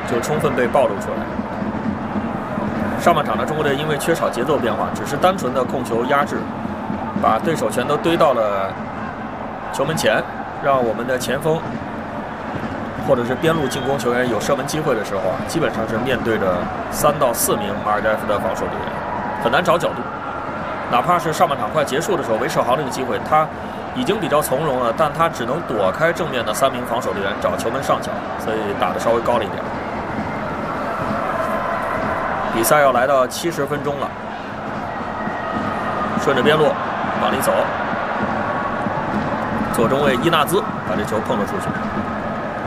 就充分被暴露出来。上半场呢，中国队因为缺少节奏变化，只是单纯的控球压制，把对手全都堆到了球门前，让我们的前锋或者是边路进攻球员有射门机会的时候啊，基本上是面对着3到4名马尔代夫的防守队员，很难找角度。哪怕是上半场快结束的时候，韦世豪那个机会他已经比较从容了，但他只能躲开正面的3名防守队员找球门上角，所以打得稍微高了一点。比赛要来到70分钟了，顺着边路往里走，左中卫伊纳兹把这球碰了出去。